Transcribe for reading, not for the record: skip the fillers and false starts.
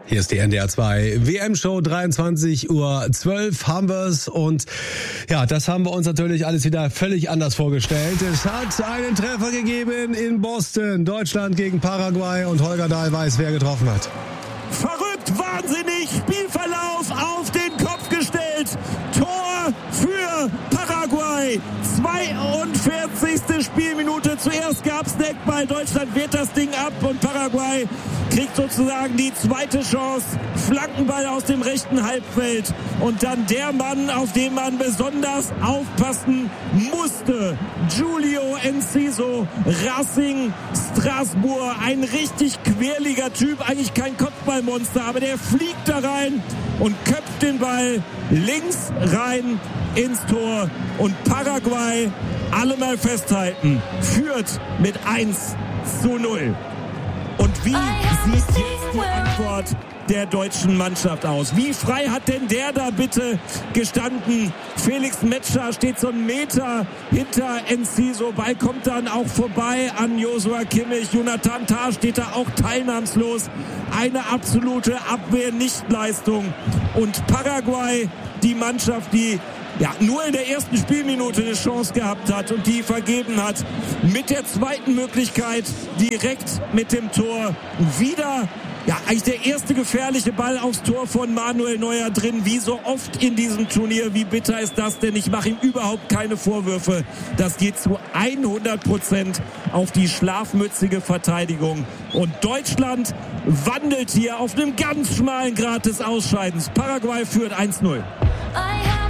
Hier ist die NDR 2 WM-Show, 23:12 Uhr haben wir es. Und ja, das haben wir uns natürlich alles wieder völlig anders vorgestellt. Es hat einen Treffer gegeben in Boston. Deutschland gegen Paraguay und Holger Dahl weiß, wer getroffen hat. Verrückt, wahnsinnig, Spielverlauf auf den Kopf gestellt. Tor für Paraguay. 42. Spielminute. Zuerst gab's Eckball. Deutschland wehrt das Ding ab und Paraguay kriegt sozusagen die zweite Chance. Flankenball aus dem rechten Halbfeld. Und dann der Mann, auf den man besonders aufpassen musste. Giulio Enciso, Racing Strasbourg. Ein richtig quirliger Typ. Eigentlich kein Kopfballmonster, aber der fliegt da rein und köpft den Ball links rein ins Tor. Und Paraguay, alle mal festhalten, führt mit 1:0. Und wie sieht jetzt die Antwort der deutschen Mannschaft aus? Wie frei hat denn der da bitte gestanden? Felix Metscher steht so einen Meter hinter Enciso. Ball kommt dann auch vorbei an Joshua Kimmich. Jonathan Tah steht da auch teilnahmslos. Eine absolute Abwehrnichtleistung. Und Paraguay, die Mannschaft, die nur in der ersten Spielminute eine Chance gehabt hat und die vergeben hat, mit der zweiten Möglichkeit direkt mit dem Tor wieder, eigentlich der erste gefährliche Ball aufs Tor von Manuel Neuer drin, wie so oft in diesem Turnier. Wie bitter ist das denn? Ich mache ihm überhaupt keine Vorwürfe. Das geht zu 100% auf die schlafmützige Verteidigung. Und Deutschland wandelt hier auf einem ganz schmalen Grad des Ausscheidens. Paraguay führt 1:0.